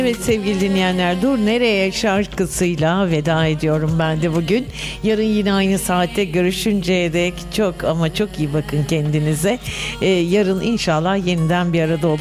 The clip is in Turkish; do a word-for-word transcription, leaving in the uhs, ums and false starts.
Evet sevgili dinleyenler, Dur Nereye şarkısıyla veda ediyorum ben de bugün. Yarın yine aynı saatte görüşünceye dek çok ama çok iyi bakın kendinize. Ee, yarın inşallah yeniden bir arada olacağız.